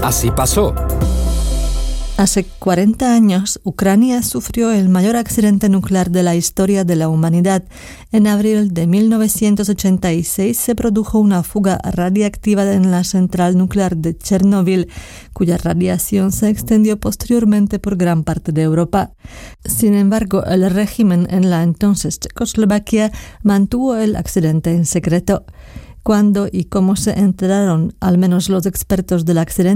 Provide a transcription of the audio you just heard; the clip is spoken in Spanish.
Así pasó. Hace 40 años, Ucrania sufrió el mayor accidente nuclear de la historia de la humanidad. En abril de 1986 se produjo una fuga radiactiva en la central nuclear de Chernóbil, cuya radiación se extendió posteriormente por gran parte de Europa. Sin embargo, el régimen en la entonces Checoslovaquia mantuvo el accidente en secreto. Cuándo y cómo se enteraron, al menos los expertos del accidente,